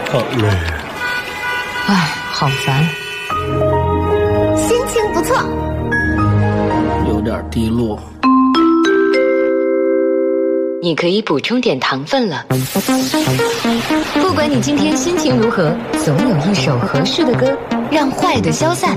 好累。 唉，好烦。 心情不错， 有点低落。 你可以补充点糖分了。不管你今天心情如何，总有一首合适的歌，让坏的消散，